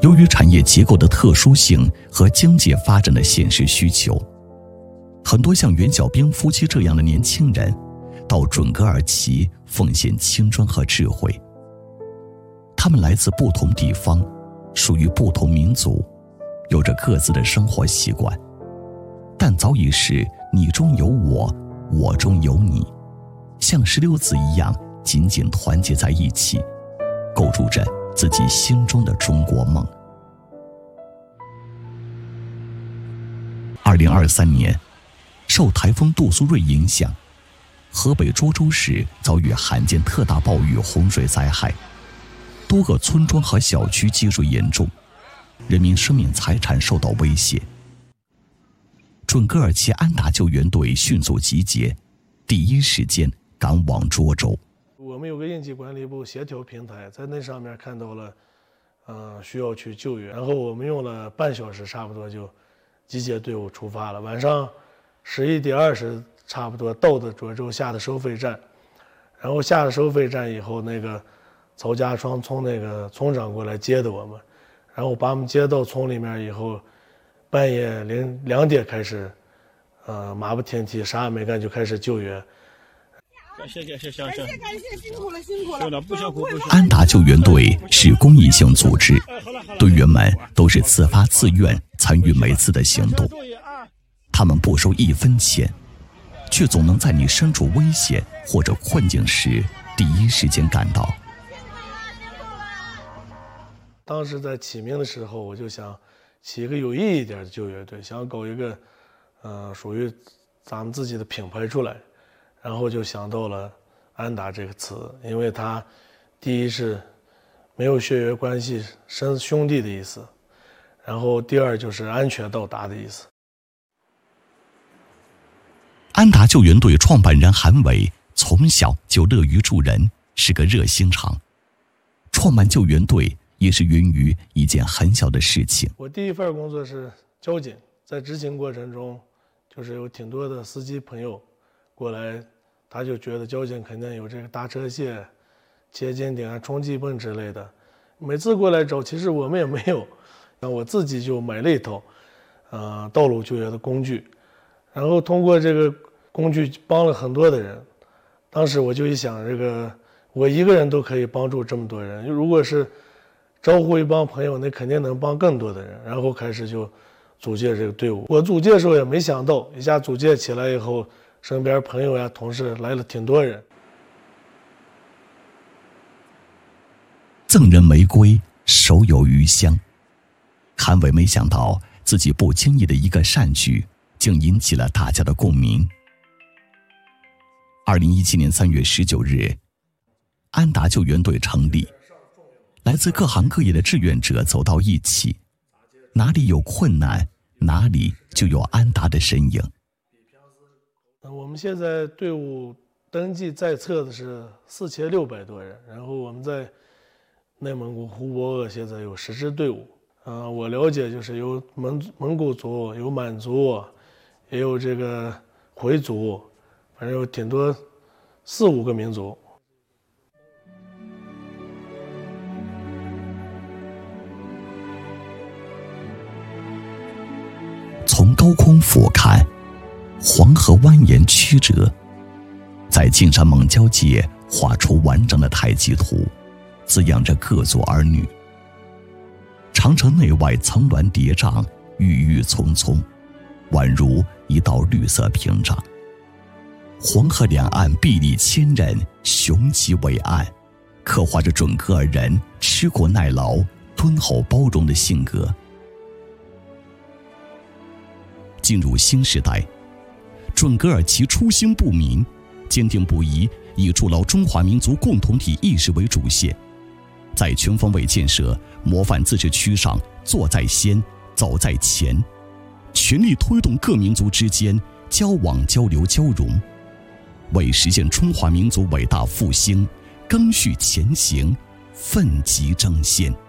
由于产业结构的特殊性和经济发展的现实需求，很多像袁小兵夫妻这样的年轻人到准噶尔旗奉献青春和智慧。他们来自不同地方，属于不同民族，有着各自的生活习惯，但早已是你中有我，我中有你，像石榴籽一样紧紧团结在一起，构筑着自己心中的中国梦。2023年，受台风杜苏芮影响，河北涿州市遭遇罕见特大暴雨洪水灾害，多个村庄和小区积水严重，人民生命财产受到威胁。准噶尔旗安达救援队迅速集结，第一时间赶往涿州。 我们有个应急管理部协调平台，在那上面看到了需要去救援，然后我们用了半小时差不多就集结队伍出发了。晚上11点20差不多到的涿州下的收费站，然后下了收费站以后，那个曹家庄村那个村长过来接的我们，然后把我们接到村里面以后，半夜2点开始，马不停蹄，啥也没干就开始救援。 谢谢，辛苦了，不辛苦。 安达救援队是公益性组织，队员们都是自发自愿参与每次的行动，他们不收1分钱，却总能在你身处危险或者困境时第一时间赶到。 当时在起名的时候，我就想起一个有意义一点的救援队，想搞一个属于咱们自己的品牌出来，然后就想到了安达这个词，因为它第一是没有血缘关系，生兄弟的意思，然后第二就是安全到达的意思。 安达救援队创办人韩伟从小就乐于助人，是个热心肠。创办救援队也是源于一件很小的事情。 我第一份工作是交警，在执勤过程中，就是有挺多的司机朋友过来，他就觉得交警肯定有这个大车械、接近点、冲击泵之类的。每次过来找，其实我们也没有，我自己就买了一套，道路救援的工具，然后通过这个工具帮了很多的人。当时我就一想，这个我一个人都可以帮助这么多人，如果是招呼一帮朋友，那肯定能帮更多的人。然后开始就组建这个队伍。我组建的时候也没想到，一下组建起来以后，身边朋友呀、同事来了挺多人。 赠人玫瑰，手有余香。韩伟没想到自己不经意的一个善举，竟引起了大家的共鸣。2017年3月19日，安达救援队成立，来自各行各业的志愿者走到一起，哪里有困难，哪里就有安达的身影。 我们现在队伍登记在册的是4600多人，然后我们在内蒙古呼和浩特现在有10支队伍。我了解就是有蒙古族，有满族，也有这个回族，反正有挺多4、5个民族。 从高空俯瞰，黄河蜿蜒曲折，在晋山蒙交界画出完整的太极图，滋养着各族儿女。长城内外层峦叠嶂，郁郁葱葱，宛如一道绿色屏障。黄河两岸壁立千仞，雄奇伟岸，刻画着准噶尔人吃苦耐劳、敦厚包容的性格。进入新时代，准噶尔旗初心不泯，坚定不移，以筑牢中华民族共同体意识为主线，在全方位建设模范自治区上坐在先、走在前，全力推动各民族之间交往、交流、交融，为实现中华民族伟大复兴赓续前行，奋楫争先。